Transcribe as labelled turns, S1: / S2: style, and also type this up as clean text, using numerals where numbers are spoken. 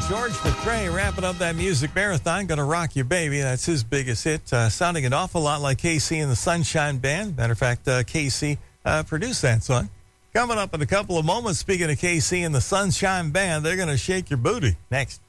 S1: George McRae wrapping up that music marathon. Gonna Rock You Baby. That's his biggest hit. Sounding an awful lot like KC and the Sunshine Band. Matter of fact, KC produced that song. Coming up in a couple of moments, speaking of KC and the Sunshine Band, they're going to shake your booty. Next.